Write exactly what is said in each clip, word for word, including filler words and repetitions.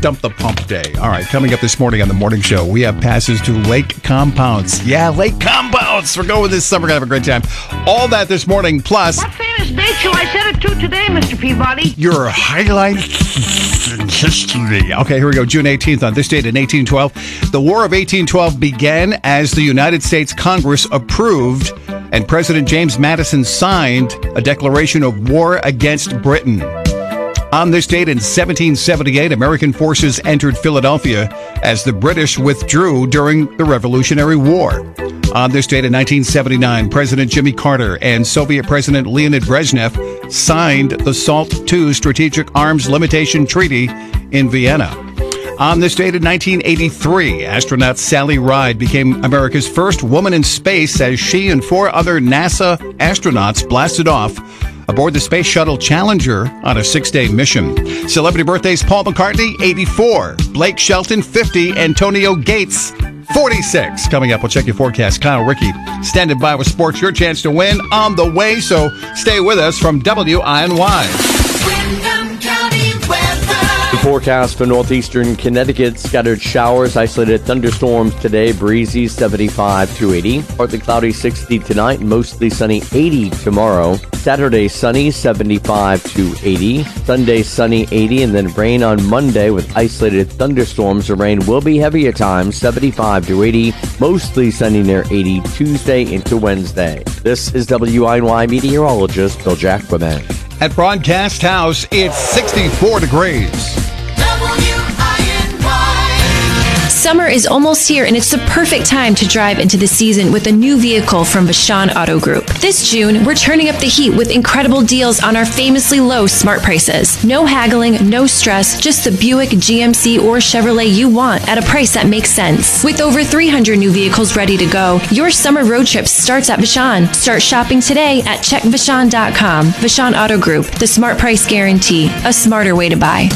Dump the Pump Day. All right, coming up this morning on the morning show, we have passes to Lake Compounce. Yeah, Lake Compounce. We're going this summer. We're going to have a great time. All that this morning, plus... What famous date shall I set it to today, Mister Peabody? Your highlights in history. Okay, here we go. June eighteenth. On this date in eighteen twelve, the War of eighteen twelve began as the United States Congress approved and President James Madison signed a declaration of war against Britain. On this date in seventeen seventy-eight, American forces entered Philadelphia as the British withdrew during the Revolutionary War. On this date in nineteen seventy-nine, President Jimmy Carter and Soviet President Leonid Brezhnev signed the SALT two Strategic Arms Limitation Treaty in Vienna. On this date in nineteen eighty-three, astronaut Sally Ride became America's first woman in space as she and four other NASA astronauts blasted off aboard the Space Shuttle Challenger on a six-day mission. Celebrity birthdays: Paul McCartney, eighty-four, Blake Shelton, fifty, Antonio Gates, forty-six. Coming up, we'll check your forecast. Kyle Rickey standing by with sports. Your chance to win on the way, so stay with us from W I N Y. Windham County weather. The forecast for northeastern Connecticut: scattered showers, isolated thunderstorms today, breezy seventy-five to eighty. Partly cloudy sixty tonight, mostly sunny eighty tomorrow. Saturday sunny seventy-five to eighty. Sunday sunny eighty, and then rain on Monday with isolated thunderstorms. The rain will be heavy at times, seventy-five to eighty. Mostly sunny near eighty Tuesday into Wednesday. This is W I N Y meteorologist Bill Jacquemin. At Broadcast House, it's sixty-four degrees. Summer is almost here, and it's the perfect time to drive into the season with a new vehicle from Vashon Auto Group. This June, we're turning up the heat with incredible deals on our famously low smart prices. No haggling, no stress, just the Buick, G M C, or Chevrolet you want at a price that makes sense. With over three hundred new vehicles ready to go, your summer road trip starts at Vashon. Start shopping today at check vashon dot com. Vashon Auto Group, the smart price guarantee, a smarter way to buy.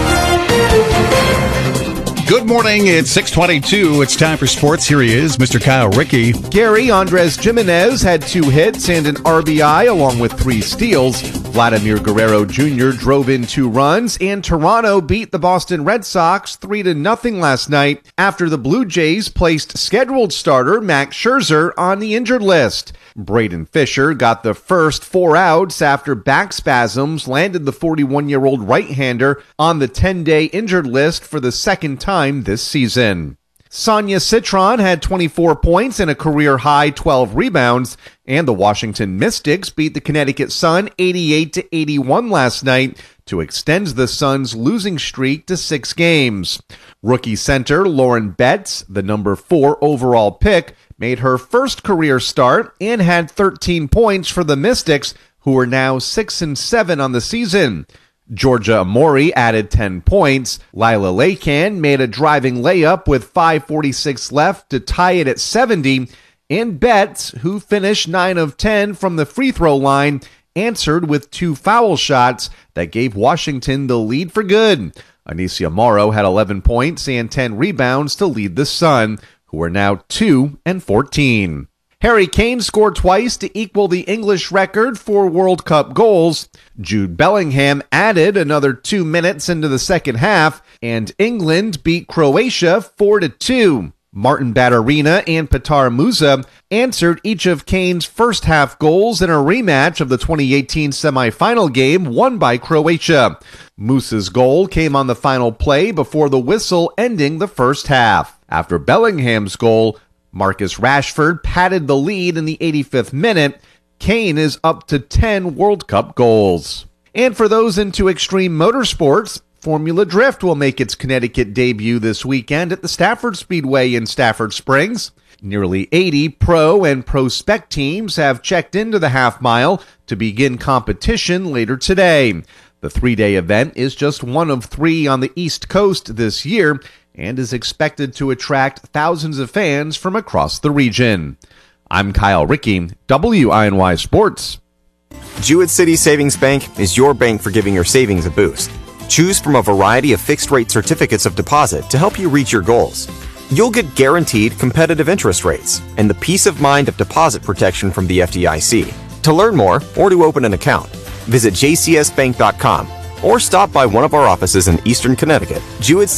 Good morning. It's six twenty-two. It's time for sports. Here he is, Mister Kyle Rickey. Gary Andres Jimenez had two hits and an R B I along with three steals. Vladimir Guerrero Junior drove in two runs, and Toronto beat the Boston Red Sox three to nothing last night after the Blue Jays placed scheduled starter Max Scherzer on the injured list. Braden Fisher got the first four outs after back spasms landed the forty-one-year-old right-hander on the ten-day injured list for the second time this season. Sonia Citron had twenty-four points and a career-high twelve rebounds, and the Washington Mystics beat the Connecticut Sun eighty-eight to eighty-one last night to extend the Sun's losing streak to six games. Rookie center Lauren Betts, the number four overall pick, made her first career start and had thirteen points for the Mystics, who are now six and seven on the season. Georgia Amori added ten points. Lila Lakan made a driving layup with five forty-six left to tie it at seventy. And Betts, who finished nine of ten from the free throw line, answered with two foul shots that gave Washington the lead for good. Anicia Morrow had eleven points and ten rebounds to lead the Sun, who are now two and fourteen. Harry Kane scored twice to equal the English record for World Cup goals. Jude Bellingham added another two minutes into the second half, and England beat Croatia four to two. Martin Batterina and Petar Musa answered each of Kane's first half goals in a rematch of the twenty eighteen semifinal game won by Croatia. Musa's goal came on the final play before the whistle ending the first half. After Bellingham's goal, Marcus Rashford padded the lead in the eighty-fifth minute. Kane is up to ten World Cup goals. And for those into extreme motorsports, Formula Drift will make its Connecticut debut this weekend at the Stafford Speedway in Stafford Springs. Nearly eighty pro and pro spec teams have checked into the half mile to begin competition later today. The three-day event is just one of three on the East Coast this year, and is expected to attract thousands of fans from across the region. I'm Kyle Rickey, W I N Y Sports. Jewett City Savings Bank is your bank for giving your savings a boost. Choose from a variety of fixed-rate certificates of deposit to help you reach your goals. You'll get guaranteed competitive interest rates and the peace of mind of deposit protection from the F D I C. To learn more or to open an account, visit j c s bank dot com or stop by one of our offices in Eastern Connecticut. Jewett City